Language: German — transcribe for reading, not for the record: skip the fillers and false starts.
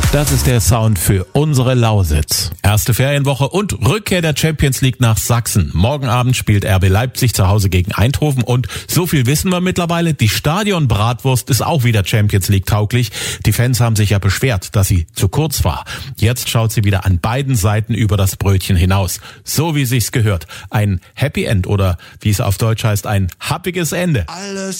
Das ist der Sound für unsere Lausitz. Erste Ferienwoche und Rückkehr der Champions League nach Sachsen. Morgen Abend spielt RB Leipzig zu Hause gegen Eindhoven und so viel wissen wir mittlerweile, die Stadion-Bratwurst ist auch wieder Champions League tauglich. Die Fans haben sich ja beschwert, dass sie zu kurz war. Jetzt schaut sie wieder an beiden Seiten über das Brötchen hinaus. So wie sich's gehört. Ein Happy End oder wie es auf Deutsch heißt, ein happiges Ende. Alles